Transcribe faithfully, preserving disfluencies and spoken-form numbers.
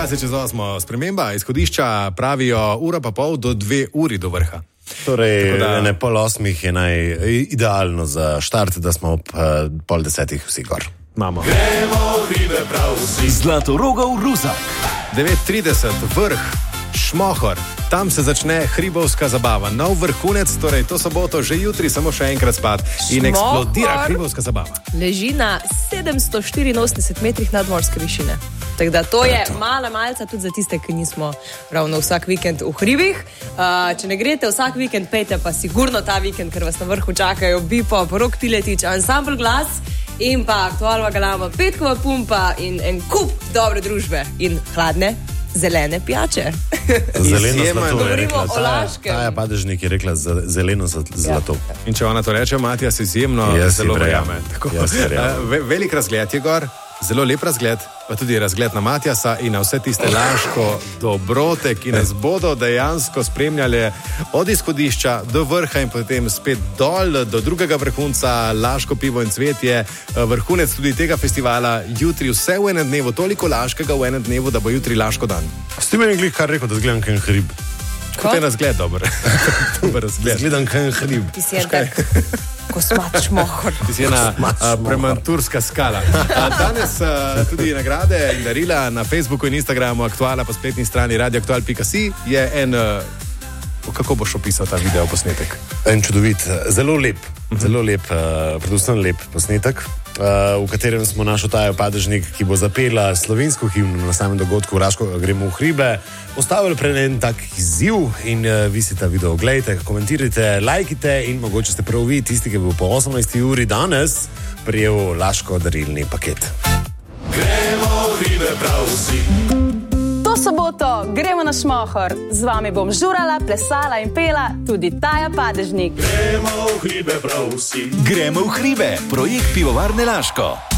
čas je čez osmo. Sprememba izhodišča pravijo ura pa pol do dve uri do vrha. Torej, da... ne pol osmih je naj idealno za štart, da smo ob uh, pol desetih vsi gor. Mamo. Gremo hribe prav vsi. Zlatorogov Ruzak. devet trideset, vrh, Šmohor. Tam se začne hribovska zabava. Nov vrhunec, torej to soboto, že jutri, samo še enkrat spat. In eksplodira hribovska zabava. Leži na sedemsto štiriinosemdeset metrih nadmorske višine. Tako da to je mala malca tudi za tiste, ki nismo ravno vsak vikend v hribih. Uh, če ne greste vsak vikend, pejte pa sigurno ta vikend, ker vas na vrhu čakajo Bipo, Rok Piletič, Ansambl Glas in pa Aktualva Galama, Petkova pumpa in en kup dobre družbe in hladne zelene pijače. Zeleno zlato. Govorimo o Laškem. Taja Padežnik je rekla za zeleno zlato. Ja. In če ona to reče, Matija se izjemno Jaz zelo verjame. verjame. Velik razgled je gor, zelo lep razgled, pa tudi razgled na Matijasa in na vse tiste laško dobrote, ki nas bodo dejansko spremljali od izhodišča do vrha in potem spet dol do drugega vrhunca, Laško pivo in cvetje, vrhunec tudi tega festivala, jutri vse v enem dnevu, toliko laškega v enem dnevu, da bo jutri Laško dan. S tem je glih kar rekel, da zgledam kaj hrib. Kot je razgled dober. dober razgled. Zgledam kaj hrib. Ti si en tak kosmat Šmohor. Ti si ena premanturska skala. A, danes a, tudi nagrade in darila na Facebooku in Instagramu Aktuala po spletni strani radio aktual pika si je en... A, kako boš opisal ta video posnetek? En čudovit, zelo lep, zelo lep, uh, predvsem lep posnetek, uh, v katerem smo našo Tajo Padežnik, ki bo zapela slovensko himno na samem dogodku Laško gremo v hribe, postavili pred en tak izziv in uh, vi si ta video oglejte, komentirajte, lajkite in mogoče ste prav vi tisti, ki bo po osemnajsti uri danes prijel Laško darilni paket. Gremo hribe prav vsi. To soboto gremo na Šmohor. Z vami bom žurala, plesala in pela tudi Taja Padežnik. Gremo v hribe prav vsi. Gremo v hribe. Projekt Pivovarne Laško.